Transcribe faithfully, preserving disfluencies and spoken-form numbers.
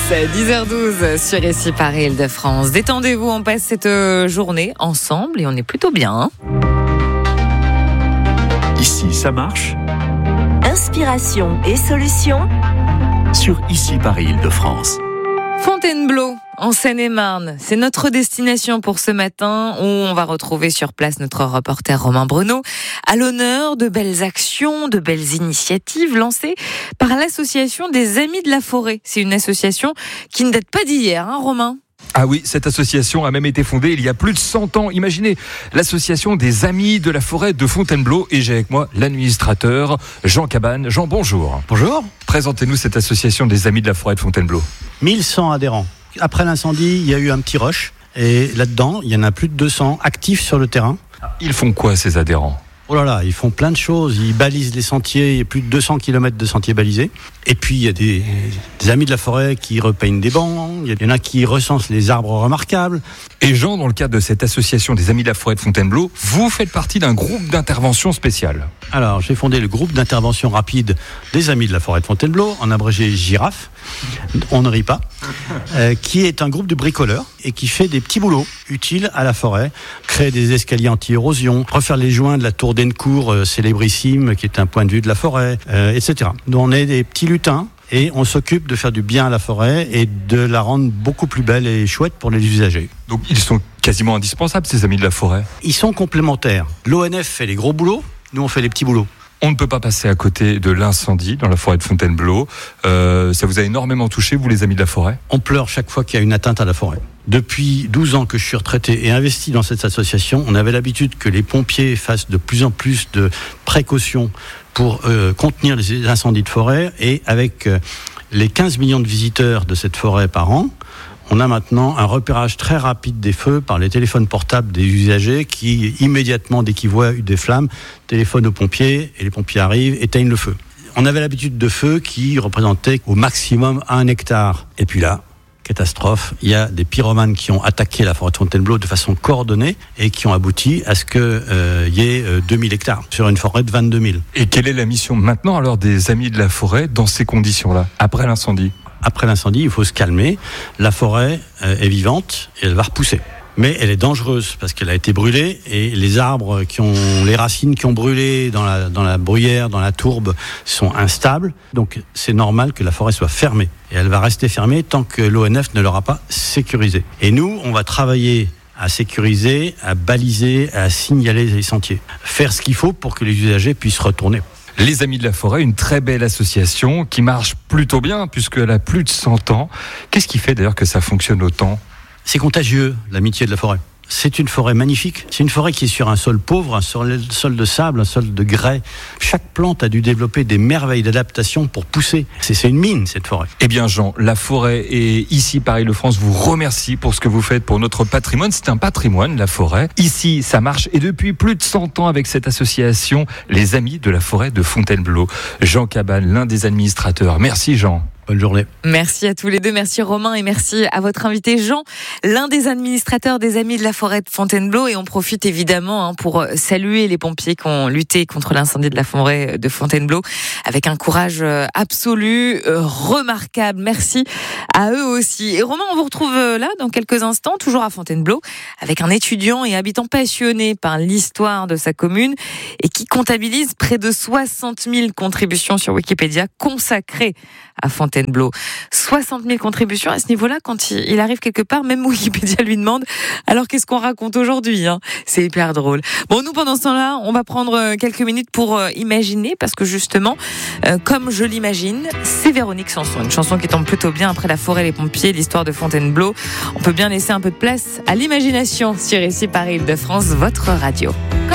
dix heures douze sur Ici Paris Île-de-France. Détendez-vous, on passe cette journée ensemble et on est plutôt bien. Hein. Ici, ça marche. Inspiration et solutions Sur Ici Paris Île-de-France. Fontainebleau, en Seine-et-Marne, c'est notre destination pour ce matin où on va retrouver sur place notre reporter Romain Bruno à l'honneur de belles actions, de belles initiatives lancées par l'association des Amis de la Forêt. C'est une association qui ne date pas d'hier, hein Romain ? Ah oui, cette association a même été fondée il y a plus de cent ans. Imaginez, l'association des Amis de la Forêt de Fontainebleau. Et j'ai avec moi l'administrateur Jean Cabane. Jean, bonjour. Bonjour. Présentez-nous cette association des Amis de la Forêt de Fontainebleau. mille cent adhérents. Après l'incendie, il y a eu un petit rush. Et là-dedans, il y en a plus de deux cents actifs sur le terrain. Ils font quoi, ces adhérents ? Oh là là, ils font plein de choses. Ils balisent les sentiers. Il y a plus de deux cents kilomètres de sentiers balisés. Et puis, il y a des, des amis de la forêt qui repeignent des bancs. Il y en a qui recensent les arbres remarquables. Et Jean, dans le cadre de cette association des Amis de la Forêt de Fontainebleau, vous faites partie d'un groupe d'intervention spécial. Alors, j'ai fondé le groupe d'intervention rapide des Amis de la Forêt de Fontainebleau, en abrégé GIRAF, on ne rit pas, euh, qui est un groupe de bricoleurs et qui fait des petits boulots utiles à la forêt, créer des escaliers anti-érosion, refaire les joints de la tour d'Ennecourt, euh, célébrissime, qui est un point de vue de la forêt, euh, et cetera. Donc, on est des petits lutins. Et on s'occupe de faire du bien à la forêt et de la rendre beaucoup plus belle et chouette pour les usagers. Donc ils sont quasiment indispensables, ces Amis de la Forêt. Ils sont complémentaires. L'O N F fait les gros boulots, nous on fait les petits boulots. On ne peut pas passer à côté de l'incendie dans la forêt de Fontainebleau. Euh, ça vous a énormément touché, vous les Amis de la Forêt ? On pleure chaque fois qu'il y a une atteinte à la forêt. Depuis douze ans que je suis retraité et investi dans cette association, on avait l'habitude que les pompiers fassent de plus en plus de précautions pour euh, contenir les incendies de forêt. Et avec euh, les quinze millions de visiteurs de cette forêt par an, on a maintenant un repérage très rapide des feux par les téléphones portables des usagers qui, immédiatement, dès qu'ils voient des flammes, téléphonent aux pompiers et les pompiers arrivent, éteignent le feu. On avait l'habitude de feux qui représentaient au maximum un hectare. Et puis là, catastrophe, il y a des pyromanes qui ont attaqué la forêt de Fontainebleau de façon coordonnée et qui ont abouti à ce qu'il euh, y ait euh, deux mille hectares sur une forêt de vingt-deux mille. Et quelle est la mission maintenant alors des Amis de la Forêt dans ces conditions-là, après l'incendie ? Après l'incendie, il faut se calmer. La forêt euh, est vivante et elle va repousser. Mais elle est dangereuse parce qu'elle a été brûlée et les arbres qui ont, les racines qui ont brûlé dans la, dans la bruyère, dans la tourbe, sont instables. Donc c'est normal que la forêt soit fermée. Et elle va rester fermée tant que l'O N F ne l'aura pas sécurisée. Et nous, on va travailler à sécuriser, à baliser, à signaler les sentiers. Faire ce qu'il faut pour que les usagers puissent retourner. Les Amis de la Forêt, une très belle association qui marche plutôt bien puisqu'elle a plus de cent ans. Qu'est-ce qui fait d'ailleurs que ça fonctionne autant ? C'est contagieux, l'amitié de la forêt. C'est une forêt magnifique. C'est une forêt qui est sur un sol pauvre, un sol, sol de sable, un sol de grès. Chaque plante a dû développer des merveilles d'adaptation pour pousser. C'est, c'est une mine, cette forêt. Eh bien, Jean, la forêt et Ici Paris Île-de-France vous remercie pour ce que vous faites pour notre patrimoine. C'est un patrimoine, la forêt. Ici, ça marche. Et depuis plus de cent ans avec cette association, les Amis de la Forêt de Fontainebleau. Jean Cabane, l'un des administrateurs. Merci, Jean. Bonne journée. Merci à tous les deux, merci Romain et merci à votre invité Jean, l'un des administrateurs des Amis de la Forêt de Fontainebleau. Et on profite évidemment hein, pour saluer les pompiers qui ont lutté contre l'incendie de la forêt de Fontainebleau avec un courage absolu, euh, remarquable. Merci à eux aussi. Et Romain, on vous retrouve là dans quelques instants, toujours à Fontainebleau, avec un étudiant et habitant passionné par l'histoire de sa commune et qui comptabilise près de soixante mille contributions sur Wikipédia consacrées à Fontainebleau. soixante mille contributions à ce niveau-là, quand il arrive quelque part, même Wikipédia lui demande alors qu'est-ce qu'on raconte aujourd'hui hein. C'est hyper drôle. Bon, nous pendant ce temps-là, on va prendre quelques minutes pour imaginer, parce que justement, euh, comme je l'imagine, c'est Véronique Sanson, une chanson qui tombe plutôt bien après la forêt, les pompiers, l'histoire de Fontainebleau. On peut bien laisser un peu de place à l'imagination sur Ici Paris Île-de-France, votre radio.